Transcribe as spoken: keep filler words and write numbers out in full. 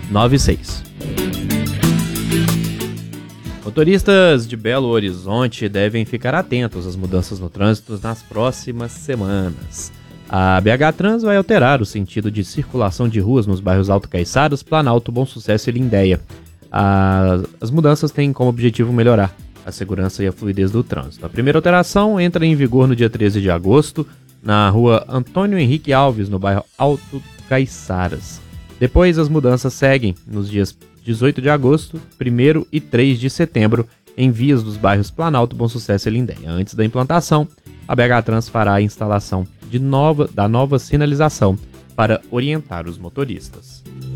nove seis. Motoristas de Belo Horizonte devem ficar atentos às mudanças no trânsito nas próximas semanas. A B H Trans vai alterar o sentido de circulação de ruas nos bairros Alto Caiçaras, Planalto, Bom Sucesso e Lindéia. As mudanças têm como objetivo melhorar a segurança e a fluidez do trânsito. A primeira alteração entra em vigor no dia treze de agosto, na rua Antônio Henrique Alves, no bairro Alto Caiçaras. Depois, as mudanças seguem nos dias dezoito de agosto, primeiro e três de setembro, em vias dos bairros Planalto, Bom Sucesso e Lindéia. Antes da implantação, a B H Trans fará a instalação de nova, da nova sinalização para orientar os motoristas.